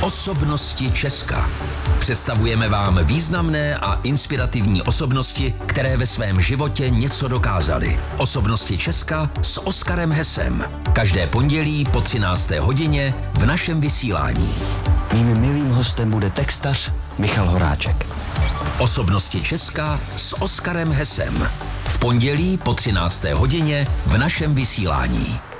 Osobnosti Česka. Představujeme vám významné a inspirativní osobnosti, které ve svém životě něco dokázaly. Osobnosti Česka s Oskarem Hesem. Každé pondělí po 13. hodině v našem vysílání. Mým milým hostem bude textař Michal Horáček. Osobnosti Česka s Oskarem Hesem. V pondělí po 13. hodině v našem vysílání.